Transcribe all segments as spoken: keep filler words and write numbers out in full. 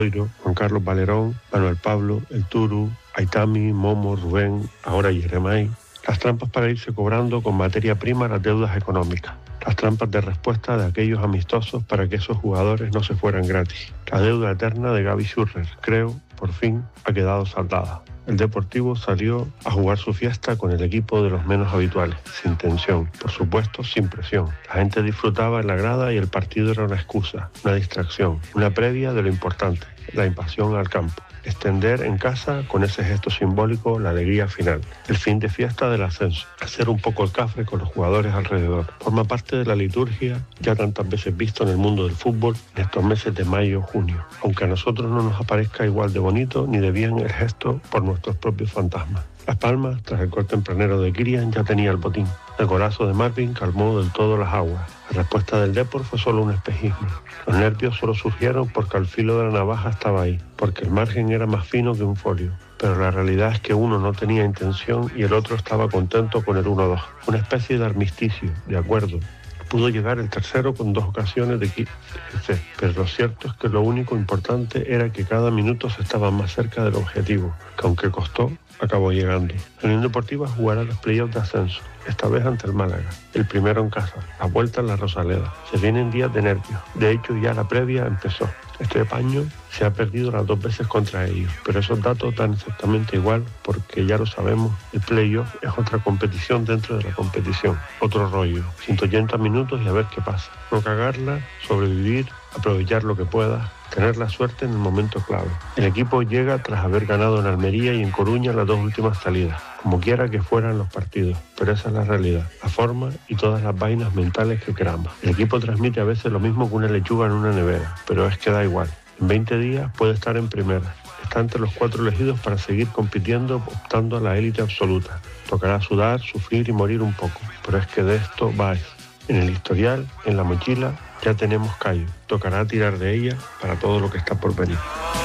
Juan Carlos Valerón, Manuel Pablo, El Turu, Aitami, Momo, Rubén, ahora Yeremay. Las trampas para irse cobrando con materia prima las deudas económicas. Las trampas de respuesta de aquellos amistosos para que esos jugadores no se fueran gratis. La deuda eterna de Gaby Schürrer, creo, por fin ha quedado saldada. El Deportivo salió a jugar su fiesta con el equipo de los menos habituales, sin tensión, por supuesto sin presión. La gente disfrutaba en la grada y el partido era una excusa, una distracción, una previa de lo importante, la invasión al campo. Extender en casa, con ese gesto simbólico, la alegría final. El fin de fiesta del ascenso. Hacer un poco el café con los jugadores alrededor. Forma parte de la liturgia ya tantas veces visto en el mundo del fútbol en estos meses de mayo o junio. Aunque a nosotros no nos aparezca igual de bonito ni de bien el gesto por nuestros propios fantasmas. Las Palmas, tras el gol tempranero de Kirian, ya tenía el botín. El golazo de Marvin calmó del todo las aguas. La respuesta del Depor fue solo un espejismo. Los nervios solo surgieron porque al filo de la navaja estaba ahí, porque el margen era más fino que un folio. Pero la realidad es que uno no tenía intención y el otro estaba contento con el uno dos. Una especie de armisticio, de acuerdo. Pudo llegar el tercero con dos ocasiones de quince, pero lo cierto es que lo único importante era que cada minuto se estaba más cerca del objetivo, que aunque costó, acabó llegando. La Unión Deportiva jugará los playoffs de ascenso, esta vez ante el Málaga, el primero en casa, la vuelta en la Rosaleda. Se vienen días de nervios, de hecho ya la previa empezó. Este paño se ha perdido las dos veces contra ellos, pero esos datos dan exactamente igual porque ya lo sabemos, el playoff es otra competición dentro de la competición, otro rollo, ciento ochenta minutos y a ver qué pasa. No cagarla, sobrevivir, aprovechar lo que pueda, tener la suerte en el momento clave. El equipo llega tras haber ganado en Almería y en Coruña las dos últimas salidas, como quiera que fueran los partidos, pero esa es la realidad, la forma y todas las vainas mentales que queramos. El equipo transmite a veces lo mismo que una lechuga en una nevera, pero es que da igual. En veinte días puede estar en primera. Está entre los cuatro elegidos para seguir compitiendo, optando a la élite absoluta. Tocará sudar, sufrir y morir un poco, pero es que de esto va eso. En el historial, en la mochila, ya tenemos callo. Tocará tirar de ella para todo lo que está por venir.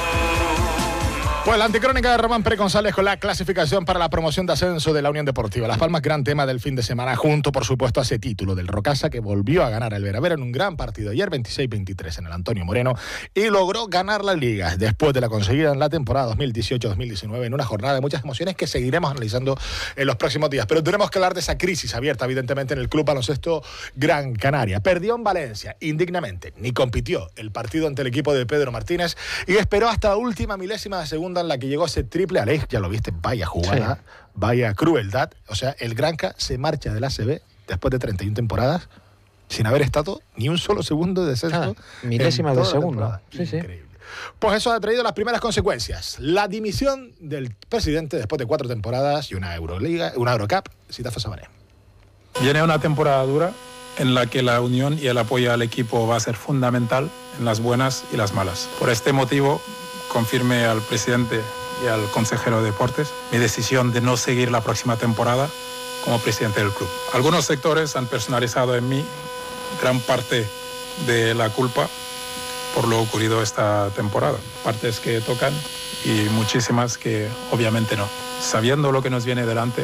Pues la anticrónica de Román Pérez González con la clasificación para la promoción de ascenso de la Unión Deportiva Las Palmas, gran tema del fin de semana, junto por supuesto a ese título del Rocasa que volvió a ganar el Veravera en un gran partido ayer, veintiséis veintitrés en el Antonio Moreno, y logró ganar la Liga después de la conseguida en la temporada dos mil dieciocho dos mil diecinueve en una jornada de muchas emociones que seguiremos analizando en los próximos días. Pero tenemos que hablar de esa crisis abierta evidentemente en el Club Baloncesto Gran Canaria. Perdió en Valencia indignamente, ni compitió el partido ante el equipo de Pedro Martínez y esperó hasta la última milésima de segunda en la que llegó ese triple Alex, ya lo viste, vaya jugada, sí. Vaya crueldad. O sea, el Granca se marcha del A C B después de treinta y una temporadas sin haber estado ni un solo segundo de descenso. Ah, milésimas de segundo. Sí, Increíble. Sí. Pues eso ha traído las primeras consecuencias. La dimisión del presidente después de cuatro temporadas y una Euroliga, una Eurocup. Citazo Sabané. Viene una temporada dura en la que la unión y el apoyo al equipo va a ser fundamental en las buenas y las malas. Por este motivo, confirme al presidente y al consejero de deportes mi decisión de no seguir la próxima temporada como presidente del club. Algunos sectores han personalizado en mí gran parte de la culpa por lo ocurrido esta temporada. Partes que tocan y muchísimas que obviamente no. Sabiendo lo que nos viene delante,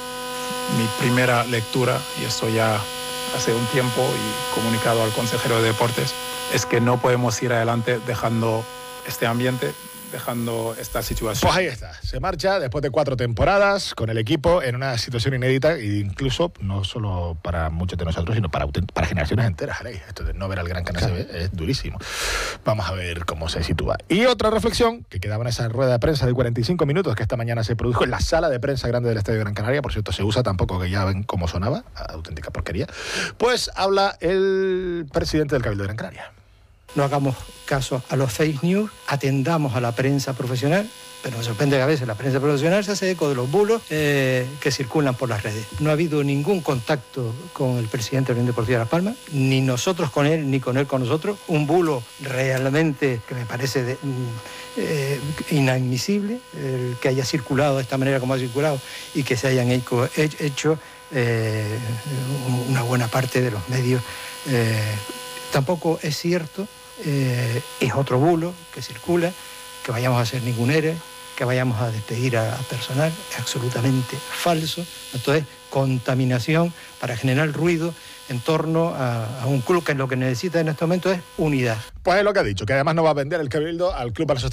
mi primera lectura, y esto ya hace un tiempo y comunicado al consejero de deportes, es que no podemos ir adelante dejando este ambiente, dejando esta situación. Pues ahí está, se marcha después de cuatro temporadas con el equipo en una situación inédita e incluso no solo para muchos de nosotros, sino para, para generaciones enteras. Esto de no ver al Gran Canaria claro. Es durísimo. Vamos a ver cómo se sitúa. Y otra reflexión que quedaba en esa rueda de prensa de cuarenta y cinco minutos que esta mañana se produjo en la sala de prensa grande del Estadio Gran Canaria, por cierto se usa tampoco, que ya ven cómo sonaba, auténtica porquería, pues habla el presidente del Cabildo de Gran Canaria. No hagamos caso a los fake news, atendamos a la prensa profesional, pero me sorprende que a veces la prensa profesional se hace eco de los bulos eh, que circulan por las redes. No ha habido ningún contacto con el presidente de la Unión Deportiva Las Palmas, ni nosotros con él, ni con él con nosotros. Un bulo realmente que me parece de, eh, inadmisible, el que haya circulado de esta manera como ha circulado y que se hayan hecho, hecho eh, una buena parte de los medios. Eh, tampoco es cierto. Eh, es otro bulo que circula, que vayamos a hacer ningún E R E, que vayamos a despedir a, a personal, es absolutamente falso. Entonces, contaminación para generar ruido en torno a, a un club que lo que necesita en este momento es unidad. Pues es lo que ha dicho, que además no va a vender el Cabildo al Club Baloncesto